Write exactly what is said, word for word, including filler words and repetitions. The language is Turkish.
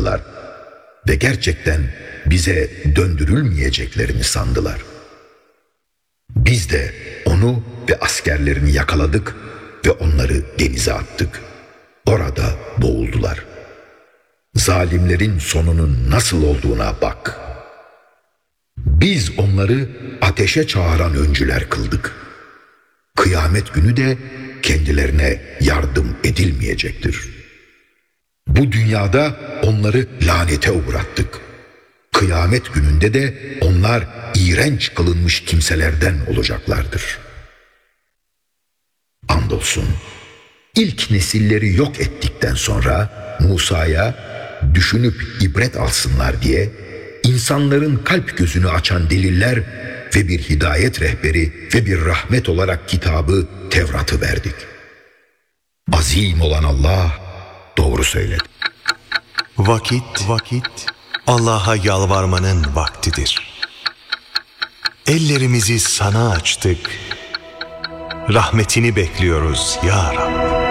sandılar ve gerçekten bize döndürülmeyeceklerini sandılar. Biz de onu ve askerlerini yakaladık ve onları denize attık. Orada boğuldular. Zalimlerin sonunun nasıl olduğuna bak. Biz onları ateşe çağıran öncüler kıldık. Kıyamet günü de kendilerine yardım edilmeyecektir. Bu dünyada onları lanete uğrattık. Kıyamet gününde de onlar iğrenç kılınmış kimselerden olacaklardır. Andolsun, ilk nesilleri yok ettikten sonra Musa'ya düşünüp ibret alsınlar diye insanların kalp gözünü açan deliller ve bir hidayet rehberi ve bir rahmet olarak kitabı Tevrat'ı verdik. Azim olan Allah doğru söyledi. Vakit, vakit Allah'a yalvarmanın vaktidir. Ellerimizi sana açtık. Rahmetini bekliyoruz ya Rab.